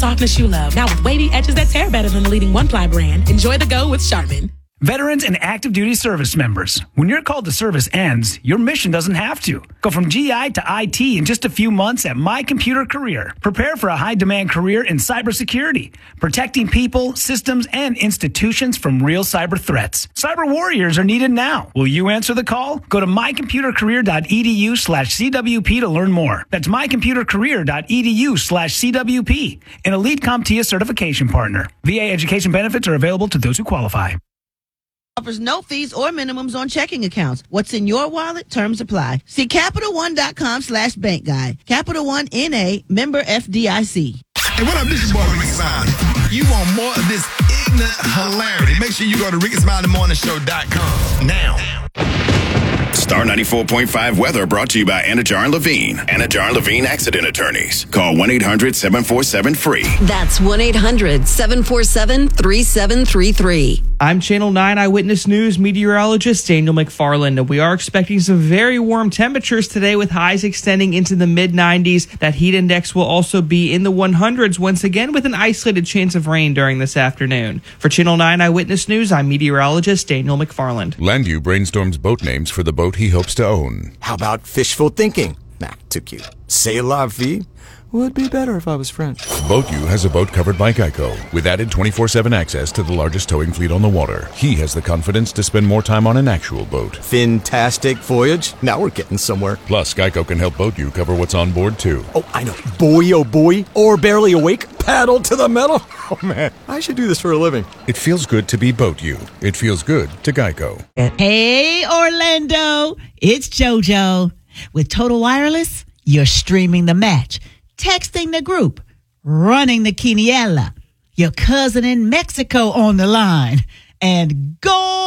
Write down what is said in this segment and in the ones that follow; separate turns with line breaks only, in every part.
softness you love. Now with wavy edges that tear better than the leading one-ply brand. Enjoy the go with Charmin.
Veterans and active duty service members, when your call to service ends, your mission doesn't have to. Go from GI to IT in just a few months at My Computer Career. Prepare for a high-demand career in cybersecurity, protecting people, systems, and institutions from real cyber threats. Cyber warriors are needed now. Will you answer the call? Go to mycomputercareer.edu/CWP to learn more. That's mycomputercareer.edu/CWP, an Elite CompTIA certification partner. VA education benefits are available to those who qualify.
Offers no fees or minimums on checking accounts. What's in your wallet? Terms apply. See CapitalOne.com/bank guide. Capital One NA, member FDIC.
Hey, what up? This is boy Ricky Smiley. You want more of this ignorant hilarity? Make sure you go to RickySmileyMorningShow.com now.
Star 94.5 weather brought to you by Anajar and Levine. Anajar and Levine Accident Attorneys. Call 1-800-747-FREE.
That's 1-800-747-3733.
I'm Channel 9 Eyewitness News meteorologist Daniel McFarland, and we are expecting some very warm temperatures today with highs extending into the mid-90s. That heat index will also be in the 100s once again with an isolated chance of rain during this afternoon. For Channel 9 Eyewitness News, I'm meteorologist Daniel McFarland.
Landview brainstorms boat names for the boat he hopes to own.
How about fishful thinking? Nah, too cute. C'est la vie? Would be better if I was French.
BoatU has a boat covered by Geico with added 24/7 access to the largest towing fleet on the water. He has the confidence to spend more time on an actual boat.
Fantastic voyage. Now we're getting somewhere.
Plus, Geico can help BoatU cover what's on board, too.
Oh, I know. Boy, oh boy. Or barely awake. Paddle to the metal. Oh, man. I should do this for a living.
It feels good to be BoatU. It feels good to Geico.
Hey, Orlando. It's JoJo. With Total Wireless, you're streaming the match, texting the group, running the quiniela, your cousin in Mexico on the line, and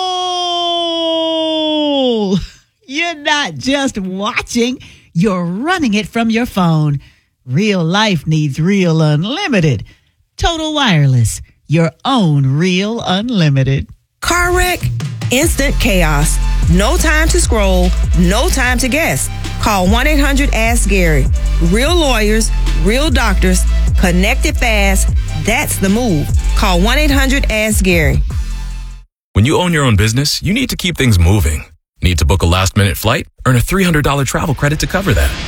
goal! You're not just watching, you're running it from your phone. Real life needs Real Unlimited. Total Wireless, your own Real Unlimited.
Car wreck? Instant chaos. No time to scroll, no time to guess. Call 1-800-ASK-GARY. Real lawyers, real doctors, connected fast. That's the move. Call 1-800-ASK-GARY.
When you own your own business, you need to keep things moving. Need to book a last-minute flight? Earn a $300 travel credit to cover that.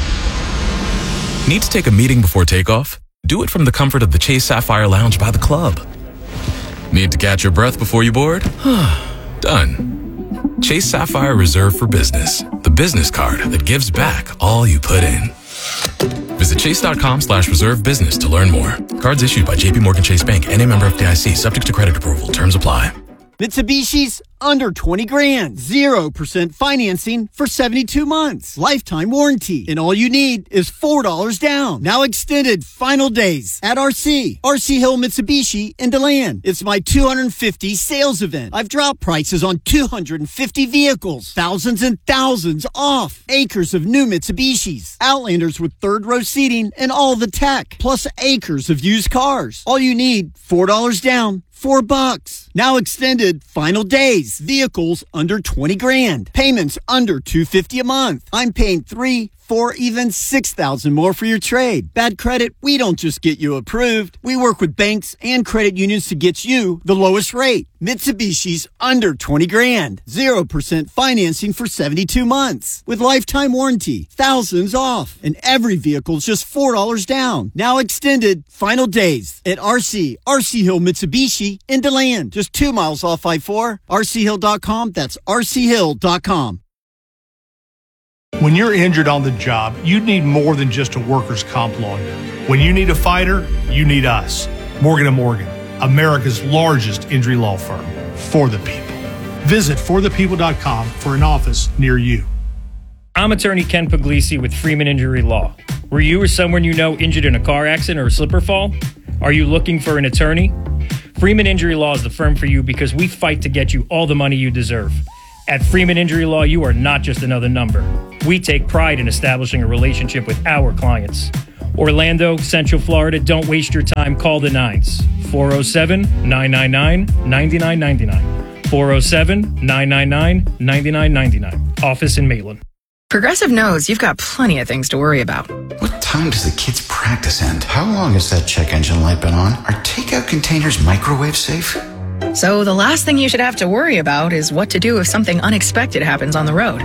Need to take a meeting before takeoff? Do it from the comfort of the Chase Sapphire Lounge by the club. Need to catch your breath before you board? Done. Chase Sapphire Reserve for Business, the business card that gives back all you put in. Visit chase.com/reserve business to learn more. Cards issued by JPMorgan Chase Bank and a member of FDIC, subject to credit approval. Terms apply.
Mitsubishi's under 20 grand. 0% financing for 72 months. Lifetime warranty. And all you need is $4 down. Now extended final days at RC Hill Mitsubishi in DeLand. It's my 250 sales event. I've dropped prices on 250 vehicles. Thousands and thousands off. Acres of new Mitsubishis. Outlanders with third row seating and all the tech. Plus acres of used cars. All you need, $4 down. $4. Now extended final days. Vehicles under 20 grand. Payments under $250 a month. I'm paying $3,000, $4,000, even $6,000 more for your trade. Bad credit, we don't just get you approved. We work with banks and credit unions to get you the lowest rate. Mitsubishi's under 20 grand. 0% financing for 72 months. With lifetime warranty. Thousands off. And every vehicle's just $4 down. Now extended final days at RC Hill Mitsubishi in DeLand. Just 2 miles off I-4. RCHill.com. That's RCHill.com.
When you're injured on the job, you need more than just a workers' comp lawyer. When you need a fighter, you need us. Morgan & Morgan, America's largest injury law firm. For the people. Visit forthepeople.com for an office near you.
I'm attorney Ken Puglisi with Freeman Injury Law. Were you or someone you know injured in a car accident or a slip or fall? Are you looking for an attorney? Freeman Injury Law is the firm for you because we fight to get you all the money you deserve. At Freeman Injury Law, you are not just another number. We take pride in establishing a relationship with our clients. Orlando, Central Florida, don't waste your time. Call the 9s. 407-999-9999. 407-999-9999. Office in Maitland.
Progressive knows you've got plenty of things to worry about.
What time does the kids' practice end? How long has that check engine light been on? Are takeout containers microwave safe?
So the last thing you should have to worry about is what to do if something unexpected happens on the road.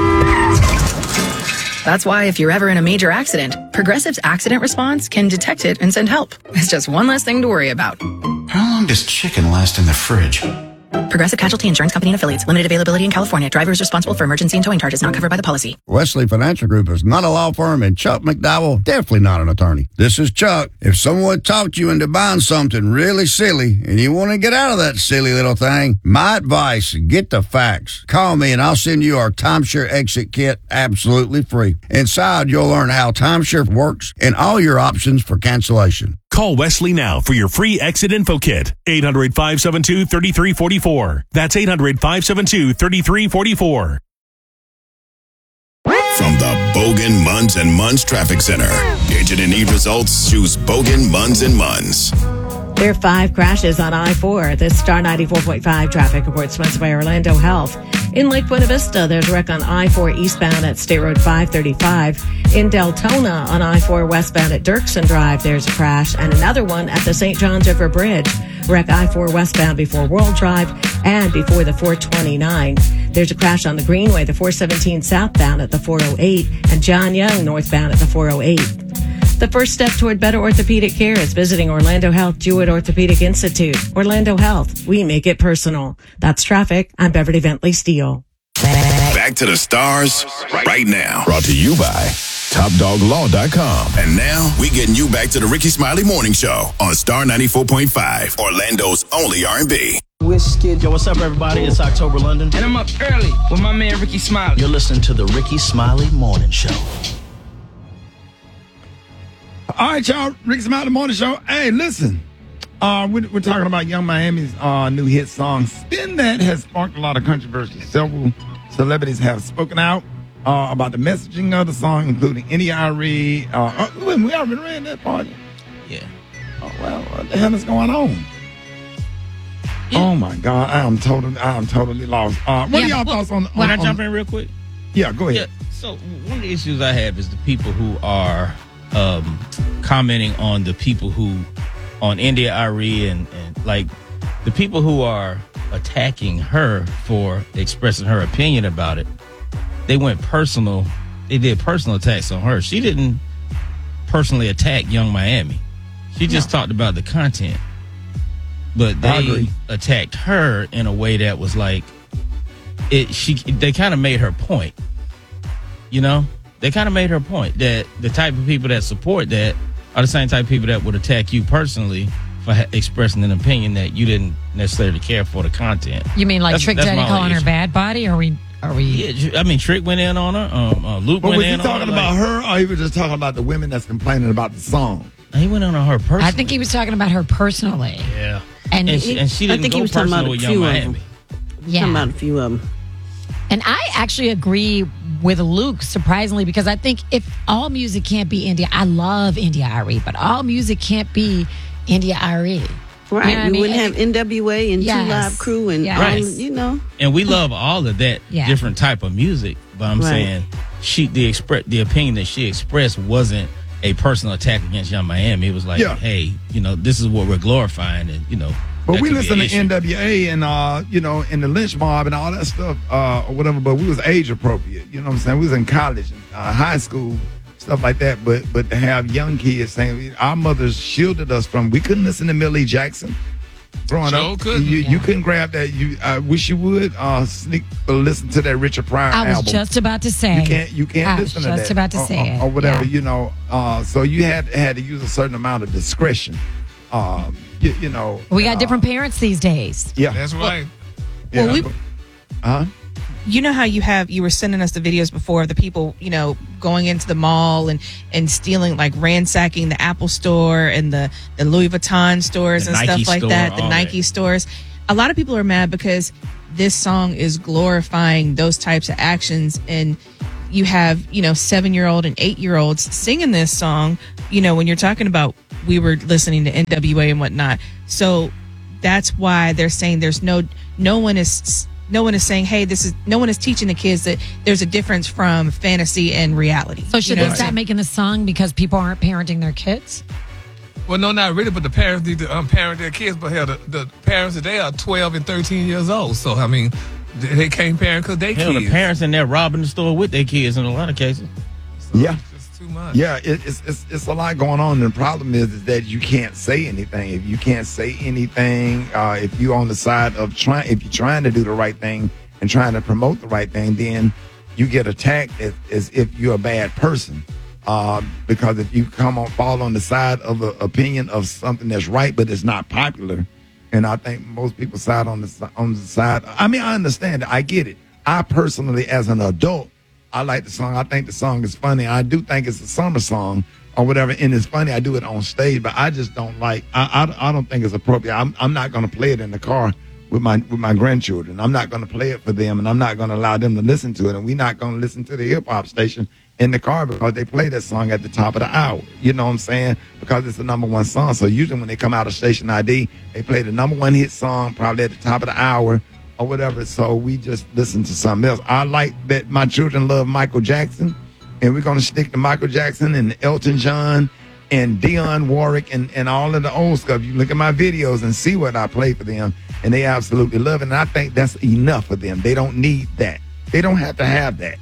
That's why if you're ever in a major accident, Progressive's accident response can detect it and send help. It's just one less thing to worry about.
How long does chicken last in the fridge?
Progressive Casualty Insurance Company and Affiliates. Limited availability in California. Driver is responsible for emergency and towing charges not covered by the policy.
Wesley Financial Group is not a law firm, and Chuck McDowell definitely not an attorney. This is Chuck. If someone talked you into buying something really silly and you want to get out of that silly little thing, my advice, get the facts. Call me and I'll send you our timeshare exit kit absolutely free. Inside, you'll learn how timeshare works and all your options for cancellation.
Call Wesley now for your free exit info kit. 800-572-3344. That's 800-572-3344.
From the Bogan Munz and Munz Traffic Center. Agent in need results, choose Bogan Munz and Munz.
There are 5 crashes on I-4. This Star 94.5 traffic report sponsored by Orlando Health. In Lake Buena Vista, there's a wreck on I-4 eastbound at State Road 535. In Deltona on I-4 westbound at Dirksen Drive, there's a crash. And another one at the St. Johns River Bridge. Wreck I-4 westbound before World Drive and before the 429. There's a crash on the Greenway, the 417 southbound at the 408. And John Young northbound at the 408. The first step toward better orthopedic care is visiting Orlando Health Jewett Orthopedic Institute. Orlando Health, we make it personal. That's traffic. I'm Beverly Bentley Steele.
Back to the stars right now. Brought to you by TopDogLaw.com. And now we're getting you back to the Ricky Smiley Morning Show on Star 94.5, Orlando's only R&B.
Whiskey. Yo, what's up, everybody? It's October London. And I'm up early with my man Ricky Smiley. You're listening to the Ricky Smiley Morning Show.
All right, y'all. Ricky Smiley Morning Show. Hey, listen. We're talking about Young Miami's new hit song, Spin That, has sparked a lot of controversy. Several celebrities have spoken out about the messaging of the song, including NDRE. We already ran that part.
Yeah.
Oh, well, what the hell is going on? Yeah. Oh, my God. I am totally lost. What are y'all thoughts on...
Can I jump in real quick?
Yeah, go ahead.
Yeah, so one of the issues I have is the people who are commenting on the people who... on India Ari and like the people who are attacking her for expressing her opinion about it, they went personal. They did personal attacks on her. She didn't personally attack Young Miami. She just talked about the content. But they attacked her in a way that was like they kind of made her point. You know? They kind of made her point that the type of people that support that are the same type of people that would attack you personally for expressing an opinion that you didn't necessarily care for the content.
You mean like Trick Daddy calling her bad body? Or are we?
Yeah, I mean, Trick went in on her. Luke went in on her.
Was he talking about her, or he was just talking about the women that's complaining about the song?
He went in on her personally.
I think he was talking about her personally.
Yeah.
And
she didn't
I think
go
he was talking
personal
about
with
a
Young
few of
Miami.
them.
Yeah.
Talking about a few of them.
And I actually agree with Luke, surprisingly, because I think if all music can't be India, I love India Ari, but all music can't be India Ari.
Right.
You know
we wouldn't have NWA and
Yes.
Two Live Crew and
Right.
you know.
And we love all of that
Yeah.
different type of music, but I'm
Right.
saying the opinion that she expressed wasn't a personal attack against Young Miami. It was like, hey, this is what we're glorifying, and
But
that
we
could be
listen
an
to
issue.
NWA and and the lynch mob and all that stuff or whatever. But we was age appropriate. You know what I'm saying? We was in college, and, high school, stuff like that. But to have young kids saying our mothers shielded us from, we couldn't listen to Millie Jackson growing up. You couldn't grab that. I wish you would listen to that Richard Pryor
I was
album.
just about to say.
You can't
I was
listen to that.
just about to say it.
or whatever.
Yeah.
So you had to use a certain amount of discretion.
We got different parents these days.
Yeah,
that's right.
Well,
You know how you were sending us the videos before of the people, going into the mall and stealing, like ransacking the Apple store and the Louis Vuitton stores
The
and
Nike
stuff like
store,
that, the
all
Nike stores. A lot of people are mad because this song is glorifying those types of actions, and you have 7-year-old and 8-year-olds singing this song. When you're talking about, we were listening to NWA and whatnot, so that's why they're saying there's no one is no one is saying, hey, no one is teaching the kids that there's a difference from fantasy and reality.
So should they stop making the song because people aren't parenting their kids?
Well, no, not really, but the parents need to parent their kids. But hell, the parents today are 12 and 13 years old. So, I mean, they can't parent because they kids.
The parents in there robbing the store with their kids in a lot of cases.
So
yeah.
It's just too much.
Yeah, it's a lot going on. And the problem is that you can't say anything. If you can't say anything, if you're on the side of if you're trying to do the right thing and trying to promote the right thing, then you get attacked as if you're a bad person. Because if you fall on the side of an opinion of something that's right, but it's not popular, and I think most people side on the side. I mean, I understand it. I get it. I personally, as an adult, I like the song. I think the song is funny. I do think it's a summer song or whatever, and it's funny. I do it on stage, but I just don't like. I don't think it's appropriate. I'm not going to play it in the car with my grandchildren. I'm not going to play it for them, and I'm not going to allow them to listen to it. And we're not going to listen to the hip hop station in the car because they play that song at the top of the hour. You know what I'm saying? Because it's the number one song. So usually when they come out of station ID, they play the number one hit song probably at the top of the hour or whatever. So we just listen to something else. I like that my children love Michael Jackson, and we're going to stick to Michael Jackson and Elton John and Dionne Warwick and all of the old stuff. You look at my videos and see what I play for them, and they absolutely love it. And I think that's enough for them. They don't need that. They don't have to have that.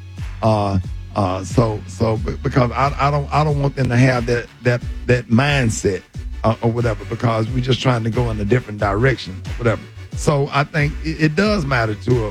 Because I don't want them to have that mindset or whatever, because we're just trying to go in a different direction or whatever. So I think it does matter to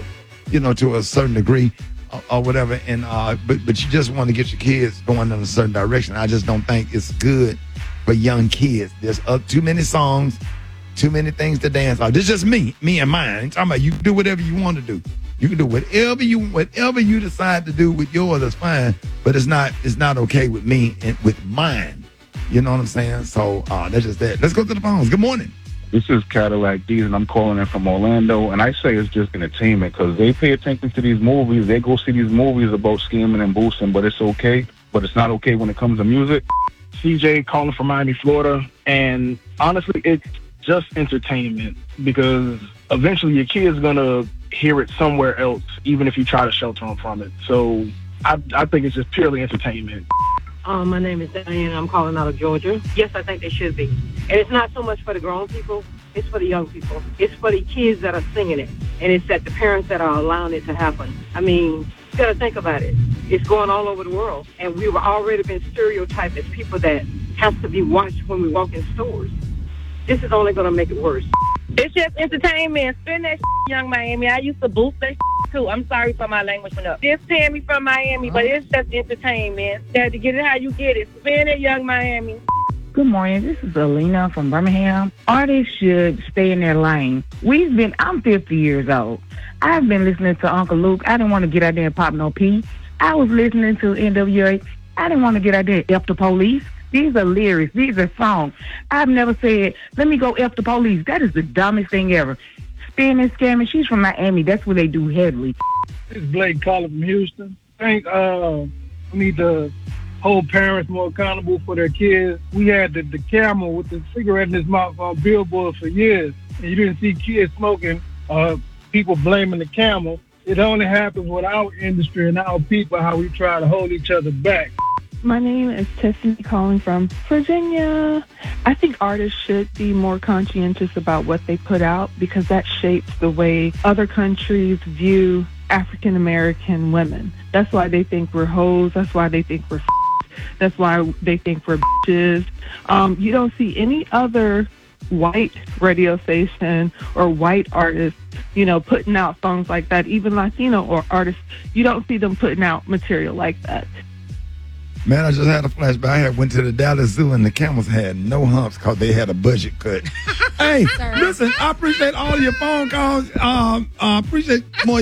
a certain degree or whatever. And but you just want to get your kids going in a certain direction. I just don't think it's good for young kids. There's too many songs, too many things to dance on. This is just me and mine. I'm talking about you do whatever you want to do. You can do whatever you decide to do with yours. That's fine, but it's not okay with me and with mine. You know what I'm saying? So that's just that. Let's go to the phones. Good morning.
This is Cadillac D's, and I'm calling in from Orlando. And I say it's just entertainment because they pay attention to these movies. They go see these movies about scheming and boosting, but it's okay. But it's not okay when it comes to music.
CJ calling from Miami, Florida, and honestly, it's just entertainment because eventually your kid's gonna hear it somewhere else, even if you try to shelter them from it. So I think it's just purely entertainment.
My name is Diane. I'm calling out of Georgia. Yes, I think they should be. And it's not so much for the grown people. It's for the young people. It's for the kids that are singing it. And it's that the parents that are allowing it to happen. I mean, you got to think about it. It's going all over the world. And we've already been stereotyped as people that have to be watched when we walk in stores. This is only going to make it worse.
It's just entertainment. Spin that Young Miami. I used to boost that too. I'm sorry for my language from up. It's Tammy from Miami, but it's just entertainment. You have to get it how you get it. Spin it, Young Miami.
Good morning. This is Alina from Birmingham. Artists should stay in their lane. I'm 50 years old. I've been listening to Uncle Luke. I didn't want to get out there and pop no pee. I was listening to NWA. I didn't want to get out there and F the police. These are lyrics. These are songs. I've never said, let me go F the police. That is the dumbest thing ever. Spinning, scamming. She's from Miami. That's where they do heavily.
This is Blake calling from Houston. I think we need to hold parents more accountable for their kids. We had the camel with the cigarette in his mouth on billboards for years, and you didn't see kids smoking, people blaming the camel. It only happens with our industry and our people, how we try to hold each other back.
My name is Tiffany calling from Virginia. I think artists should be more conscientious about what they put out because that shapes the way other countries view African American women. That's why they think we're hoes. That's why they think we're That's why they think we're bitches. You don't see any other white radio station or white artists, putting out songs like that. Even Latino or artists, you don't see them putting out material like that.
Man, I just had a flashback. I went to the Dallas Zoo and the camels had no humps because they had a budget cut. Hey, listen, I appreciate all your phone calls. Appreciate more.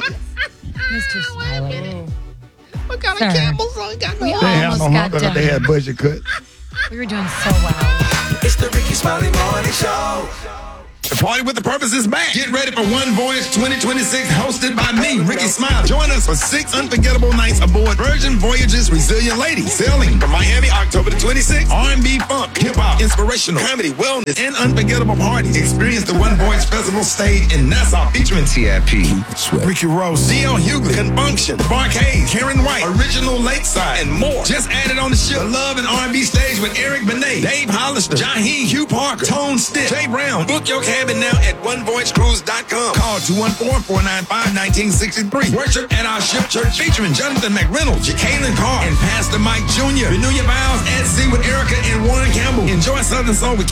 Mr. Smiley.
What kind of camels?
We
They had
almost
no
got
humps because
done.
they had budget cut.
We were doing so well.
It's the Ricky Smiley Morning Show.
The Party with a Purpose is back. Get ready for One Voyage 2026, hosted by me, Ricky Smiley. Join us for 6 unforgettable nights aboard Virgin Voyage's Resilient Lady, sailing from Miami, October the 26th. R&B, funk, hip-hop, inspirational, comedy, wellness, and unforgettable parties. Experience the One Voyage Festival stage in Nassau, featuring T.I.P., Ricky Rose, D.L. Hughley, Confunction, Barcade, Karen White, Original Lakeside, and more. Just added on the ship, the Love and R&B stage with Eric Benet, Dave Hollister, Jaheim Hugh Parker, Tone Stitch, Jay Brown. Book your cabin now at onevoyagecruise.com. Call 214-495-1963. Worship at our ship church featuring Jonathan McReynolds, Jacqueline Carr, and Pastor Mike Jr. Renew your vows at sea with Erica and Warren Campbell. Enjoy Southern Soul with